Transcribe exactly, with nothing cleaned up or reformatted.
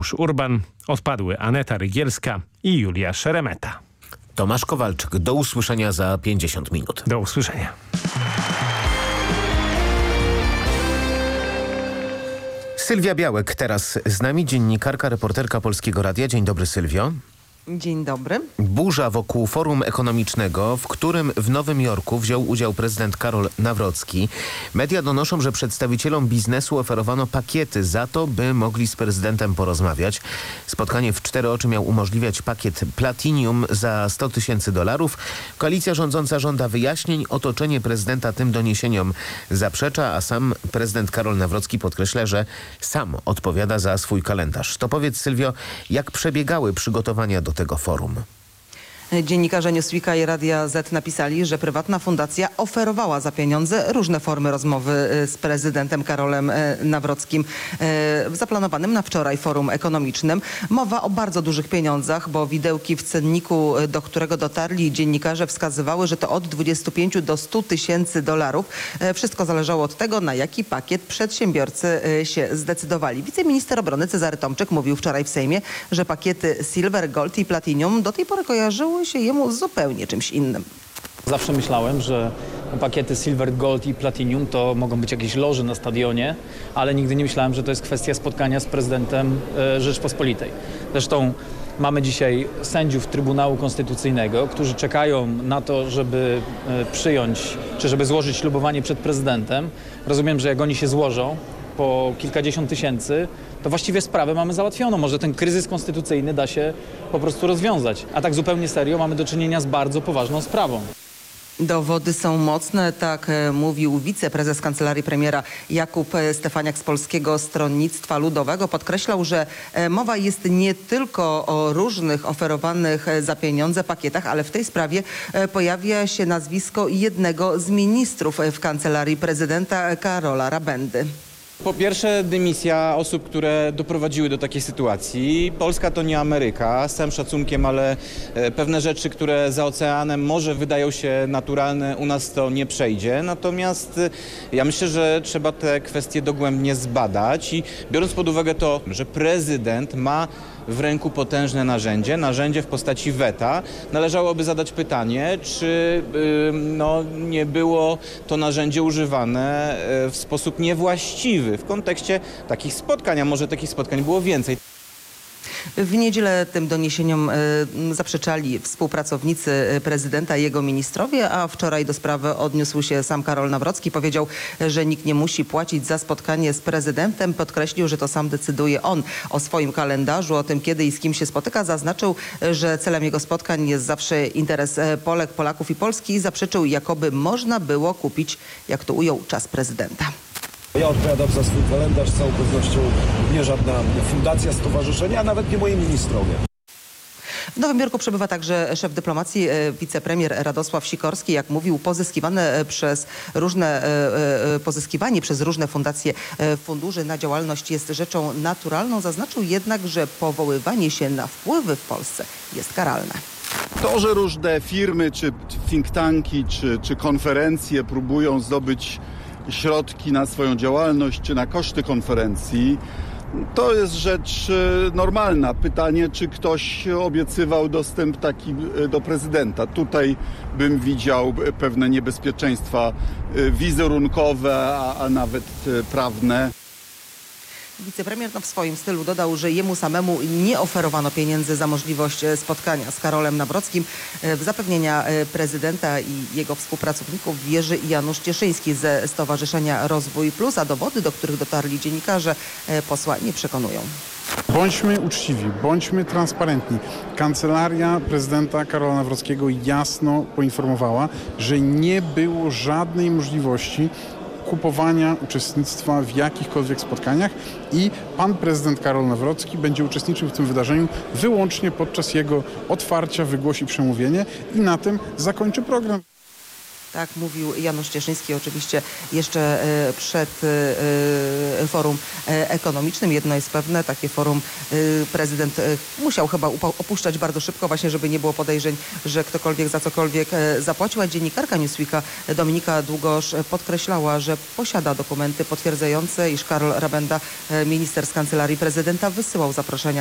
Urban, odpadły Aneta Rygielska i Julia Szeremeta. Tomasz Kowalczyk, do usłyszenia za pięćdziesiąt minut. Do usłyszenia. Sylwia Białek teraz z nami, dziennikarka, reporterka Polskiego Radia. Dzień dobry, Sylwio. Dzień dobry. Burza wokół Forum Ekonomicznego, w którym w Nowym Jorku wziął udział prezydent Karol Nawrocki. Media donoszą, że przedstawicielom biznesu oferowano pakiety za to, by mogli z prezydentem porozmawiać. Spotkanie w cztery oczy miał umożliwiać pakiet Platinum za sto tysięcy dolarów. Koalicja rządząca żąda wyjaśnień. Otoczenie prezydenta tym doniesieniom zaprzecza, a sam prezydent Karol Nawrocki podkreśla, że sam odpowiada za swój kalendarz. To powiedz, Sylwio, jak przebiegały przygotowania do tego forum? Dziennikarze Newsweeka i Radia Z napisali, że prywatna fundacja oferowała za pieniądze różne formy rozmowy z prezydentem Karolem Nawrockim w zaplanowanym na wczoraj forum ekonomicznym. Mowa o bardzo dużych pieniądzach, bo widełki w cenniku, do którego dotarli dziennikarze, wskazywały, że to od dwudziestu pięciu do stu tysięcy dolarów. Wszystko zależało od tego, na jaki pakiet przedsiębiorcy się zdecydowali. Wiceminister obrony Cezary Tomczyk mówił wczoraj w Sejmie, że pakiety Silver, Gold i Platinum do tej pory kojarzyły się jemu zupełnie czymś innym. Zawsze myślałem, że pakiety Silver, Gold i Platinum to mogą być jakieś loże na stadionie, ale nigdy nie myślałem, że to jest kwestia spotkania z prezydentem e, Rzeczpospolitej. Zresztą mamy dzisiaj sędziów Trybunału Konstytucyjnego, którzy czekają na to, żeby e, przyjąć, czy żeby złożyć ślubowanie przed prezydentem. Rozumiem, że jak oni się złożą po kilkadziesiąt tysięcy, to właściwie sprawę mamy załatwioną. Może ten kryzys konstytucyjny da się po prostu rozwiązać. A tak zupełnie serio mamy do czynienia z bardzo poważną sprawą. Dowody są mocne, tak mówił wiceprezes Kancelarii Premiera Jakub Stefaniak z Polskiego Stronnictwa Ludowego. Podkreślał, że mowa jest nie tylko o różnych oferowanych za pieniądze pakietach, ale w tej sprawie pojawia się nazwisko jednego z ministrów w Kancelarii Prezydenta, Karola Rabendy. Po pierwsze, dymisja osób, które doprowadziły do takiej sytuacji. Polska to nie Ameryka, z całym szacunkiem, ale pewne rzeczy, które za oceanem może wydają się naturalne, u nas to nie przejdzie. Natomiast ja myślę, że trzeba te kwestie dogłębnie zbadać i biorąc pod uwagę to, że prezydent ma w ręku potężne narzędzie, narzędzie w postaci weta, należałoby zadać pytanie, czy yy, no, nie było to narzędzie używane w sposób niewłaściwy w kontekście takich spotkań, a może takich spotkań było więcej. W niedzielę tym doniesieniom y, zaprzeczali współpracownicy prezydenta i jego ministrowie, a wczoraj do sprawy odniósł się sam Karol Nawrocki. Powiedział, że nikt nie musi płacić za spotkanie z prezydentem. Podkreślił, że to sam decyduje on o swoim kalendarzu, o tym, kiedy i z kim się spotyka. Zaznaczył, że celem jego spotkań jest zawsze interes Polek, Polaków i Polski i zaprzeczył, jakoby można było kupić, jak to ujął, czas prezydenta. Ja odpowiadam za swój kalendarz, z całą pewnością nie żadna fundacja, stowarzyszenie, a nawet nie moi ministrowie. W Nowym Jorku przebywa także szef dyplomacji, wicepremier Radosław Sikorski. Jak mówił, pozyskiwane przez różne, pozyskiwanie przez różne fundacje funduszy na działalność jest rzeczą naturalną. Zaznaczył jednak, że powoływanie się na wpływy w Polsce jest karalne. To, że różne firmy, czy think tanki, czy, czy konferencje próbują zdobyć środki na swoją działalność czy na koszty konferencji, to jest rzecz normalna. Pytanie, czy ktoś obiecywał dostęp taki do prezydenta. Tutaj bym widział pewne niebezpieczeństwa wizerunkowe, a, a nawet prawne. Wicepremier no w swoim stylu dodał, że jemu samemu nie oferowano pieniędzy za możliwość spotkania z Karolem Nawrockim. W zapewnienia prezydenta i jego współpracowników wierzy Janusz Cieszyński ze Stowarzyszenia Rozwój Plus, a dowody, do których dotarli dziennikarze, posła nie przekonują. Bądźmy uczciwi, bądźmy transparentni. Kancelaria prezydenta Karola Nawrockiego jasno poinformowała, że nie było żadnej możliwości kupowania uczestnictwa w jakichkolwiek spotkaniach i pan prezydent Karol Nawrocki będzie uczestniczył w tym wydarzeniu wyłącznie podczas jego otwarcia, wygłosi przemówienie i na tym zakończy program. Tak mówił Janusz Cieszyński, oczywiście jeszcze przed forum ekonomicznym. Jedno jest pewne, takie forum prezydent musiał chyba opuszczać bardzo szybko, właśnie żeby nie było podejrzeń, że ktokolwiek za cokolwiek zapłacił. A dziennikarka Newsweeka Dominika Długosz podkreślała, że posiada dokumenty potwierdzające, iż Karol Rabenda, minister z Kancelarii Prezydenta, wysyłał zaproszenia